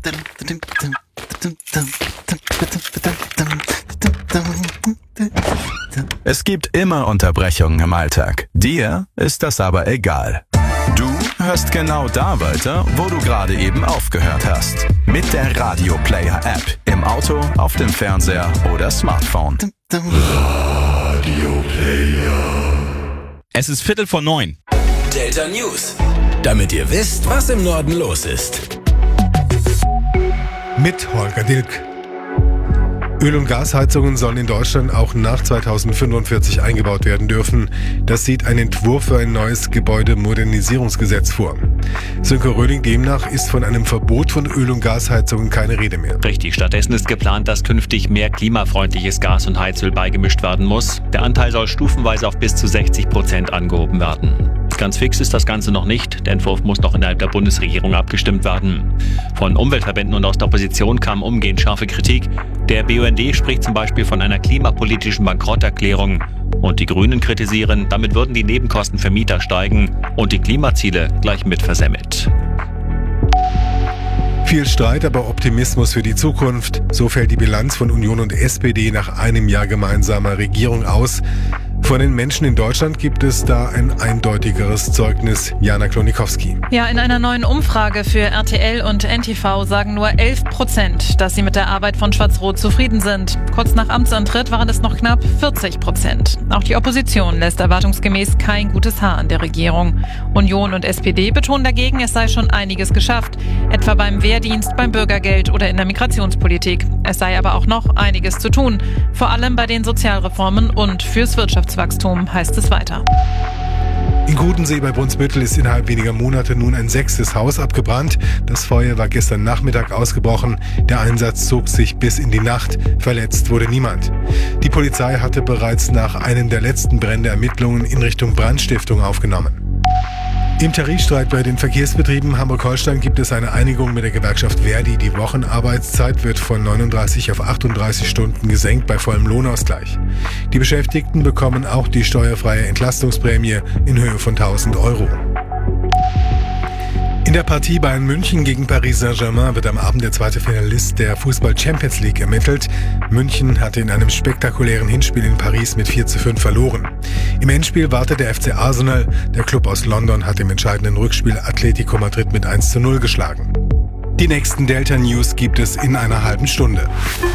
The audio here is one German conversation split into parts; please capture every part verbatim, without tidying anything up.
Es gibt immer Unterbrechungen im Alltag. Dir ist das aber egal. Du hörst genau da weiter, wo du gerade eben aufgehört hast. Mit der Radio Player App. Im Auto, auf dem Fernseher oder Smartphone. Radio Player. Es ist Viertel vor neun. Delta News. Damit ihr wisst, was im Norden los ist. Mit Holger Dilk. Öl- und Gasheizungen sollen in Deutschland auch nach zweitausendfünfundvierzig eingebaut werden dürfen. Das sieht ein Entwurf für ein neues Gebäudemodernisierungsgesetz vor. Sönke Röhling, demnach ist von einem Verbot von Öl- und Gasheizungen keine Rede mehr. Richtig, stattdessen ist geplant, dass künftig mehr klimafreundliches Gas und Heizöl beigemischt werden muss. Der Anteil soll stufenweise auf bis zu sechzig Prozent angehoben werden. Ganz fix ist das Ganze noch nicht. Der Entwurf muss noch innerhalb der Bundesregierung abgestimmt werden. Von Umweltverbänden und aus der Opposition kam umgehend scharfe Kritik. Der B U N D spricht zum Beispiel von einer klimapolitischen Bankrotterklärung. Und die Grünen kritisieren, damit würden die Nebenkosten für Mieter steigen und die Klimaziele gleich mit versemmelt. Viel Streit, aber Optimismus für die Zukunft. So fällt die Bilanz von Union und S P D nach einem Jahr gemeinsamer Regierung aus. Von den Menschen in Deutschland gibt es da ein eindeutigeres Zeugnis. Jana Klonikowski. Ja, in einer neuen Umfrage für R T L und N T V sagen nur elf Prozent, dass sie mit der Arbeit von Schwarz-Rot zufrieden sind. Kurz nach Amtsantritt waren es noch knapp vierzig Prozent. Auch die Opposition lässt erwartungsgemäß kein gutes Haar an der Regierung. Union und S P D betonen dagegen, es sei schon einiges geschafft. Etwa beim Wehrdienst, beim Bürgergeld oder in der Migrationspolitik. Es sei aber auch noch einiges zu tun. Vor allem bei den Sozialreformen und fürs Wirtschaftswachstum, heißt es weiter. In Gudensee bei Brunsbüttel ist innerhalb weniger Monate nun ein sechstes Haus abgebrannt. Das Feuer war gestern Nachmittag ausgebrochen. Der Einsatz zog sich bis in die Nacht. Verletzt wurde niemand. Die Polizei hatte bereits nach einem der letzten Brände Ermittlungen in Richtung Brandstiftung aufgenommen. Im Tarifstreit bei den Verkehrsbetrieben Hamburg-Holstein gibt es eine Einigung mit der Gewerkschaft Verdi. Die Wochenarbeitszeit wird von neununddreißig auf achtunddreißig Stunden gesenkt bei vollem Lohnausgleich. Die Beschäftigten bekommen auch die steuerfreie Entlastungsprämie in Höhe von tausend Euro. In der Partie Bayern München gegen Paris Saint-Germain wird am Abend der zweite Finalist der Fußball-Champions League ermittelt. München hatte in einem spektakulären Hinspiel in Paris mit vier zu fünf verloren. Im Endspiel wartet der F C Arsenal. Der Club aus London hat im entscheidenden Rückspiel Atletico Madrid mit eins zu null geschlagen. Die nächsten Delta News gibt es in einer halben Stunde.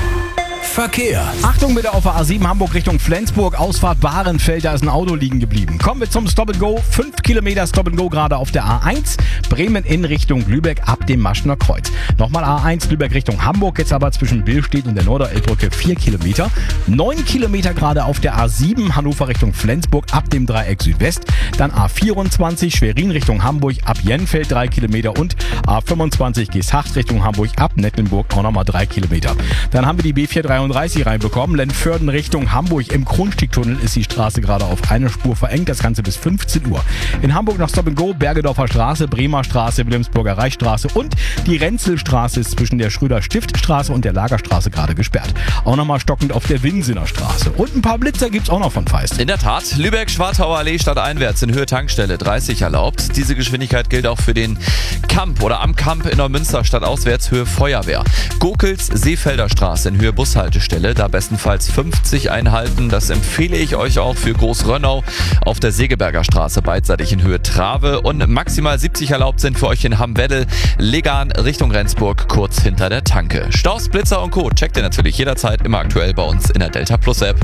Verkehr. Achtung bitte auf der A sieben Hamburg Richtung Flensburg, Ausfahrt Bahrenfeld, da ist ein Auto liegen geblieben. Kommen wir zum Stop and Go, fünf Kilometer Stop and Go gerade auf der A eins, Bremen in Richtung Lübeck ab dem Maschner Kreuz. Nochmal A eins Lübeck Richtung Hamburg, jetzt aber zwischen Billstedt und der Norderelbbrücke vier Kilometer. neun Kilometer gerade auf der A sieben Hannover Richtung Flensburg ab dem Dreieck Südwest. Dann A vierundzwanzig Schwerin Richtung Hamburg ab Jenfeld drei Kilometer und A fünfundzwanzig Geesthacht Richtung Hamburg ab Nettelnburg auch nochmal drei Kilometer. Dann haben wir die B vier dreiunddreißig reinbekommen. Lennförden Richtung Hamburg im Kronstiegtunnel ist die Straße gerade auf eine Spur verengt. Das Ganze bis fünfzehn Uhr. In Hamburg noch Stop and Go, Bergedorfer Straße, Bremer Straße, Wilhelmsburger Reichsstraße und die Renzelstraße ist zwischen der Schröder-Stiftstraße und der Lagerstraße gerade gesperrt. Auch nochmal stockend auf der Winsener Straße. Und ein paar Blitzer gibt's auch noch von Feist. In der Tat, Lübeck-Schwartauer Allee stadteinwärts in Höhe Tankstelle dreißig erlaubt. Diese Geschwindigkeit gilt auch für den Kamp oder am Kamp in Neumünster stadtauswärts Höhe Feuerwehr. Gokels Seefelder Straße in Höhe Bushaltestelle, da bestenfalls fünfzig einhalten. Das empfehle ich euch auch für Großrönnau auf der Segeberger Straße beidseitig in Höhe Trave und maximal siebzig erlaubt sind für euch in Hamm-Weddel, Legan Richtung Rendsburg kurz hinter der Tanke. Staus, Blitzer und Co. checkt ihr natürlich jederzeit immer aktuell bei uns in der Delta Plus App.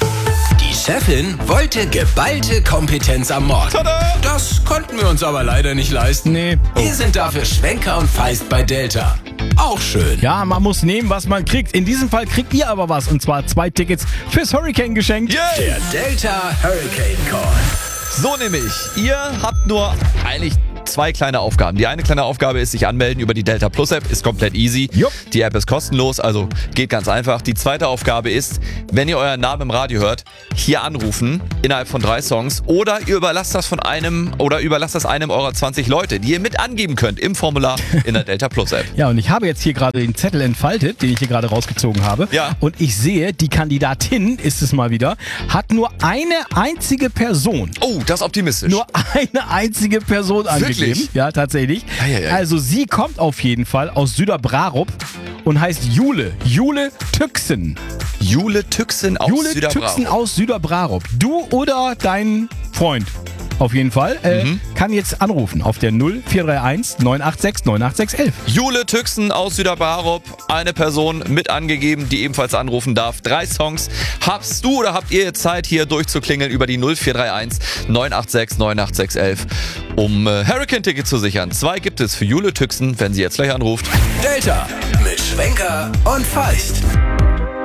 Die Chefin wollte geballte Kompetenz am Morgen. Tada! Das konnten wir uns aber leider nicht leisten. Nee. Oh. Wir sind dafür Schwenker und Feist bei Delta. Auch schön. Ja, man muss nehmen, was man kriegt. In diesem Fall kriegt ihr aber was. Und zwar zwei Tickets fürs Hurricane geschenkt. Yeah. Der Delta Hurricane Call. So nämlich. Ihr habt nur eigentlich zwei kleine Aufgaben. Die eine kleine Aufgabe ist, sich anmelden über die Delta Plus App. Ist komplett easy. Jupp. Die App ist kostenlos, also geht ganz einfach. Die zweite Aufgabe ist, wenn ihr euren Namen im Radio hört, hier anrufen innerhalb von drei Songs oder ihr überlasst das von einem oder überlasst das einem eurer zwanzig Leute, die ihr mit angeben könnt im Formular in der Delta Plus App. Ja, und ich habe jetzt hier gerade den Zettel entfaltet, den ich hier gerade rausgezogen habe. Ja. Und ich sehe, die Kandidatin ist es mal wieder, hat nur eine einzige Person. Oh, das ist optimistisch. Nur eine einzige Person angegeben. aufgeben. Ja, tatsächlich. Ei, ei, ei. Also sie kommt auf jeden Fall aus Süderbrarup und heißt Jule. Jule Tüxen. Jule Tüxen aus Jule Süderbrarup. Tüxen aus Süderbrarup. Du oder dein Freund. Auf jeden Fall. Äh, Mhm. Kann jetzt anrufen auf der null vier drei eins neun acht sechs neun acht sechs eins eins. Jule Tüxen aus Süderbrarup, eine Person mit angegeben, die ebenfalls anrufen darf. Drei Songs. Habst du oder habt ihr jetzt Zeit, hier durchzuklingeln über die null vier drei eins neun acht sechs neun acht sechs eins eins, um äh, Hurricane-Ticket zu sichern? Zwei gibt es für Jule Tüxen, wenn sie jetzt gleich anruft. Delta mit Schwenker und Feist.